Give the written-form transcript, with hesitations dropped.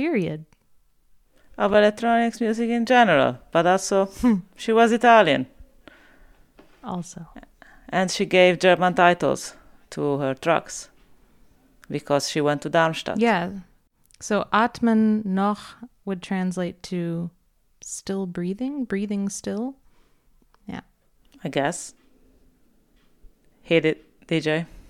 period. Of electronics music in general, but also she was Italian. Also. And she gave German titles to her trucks because she went to Darmstadt. Yeah. So atmen noch would translate to still breathing, breathing still. Yeah. I guess. Hit it, DJ.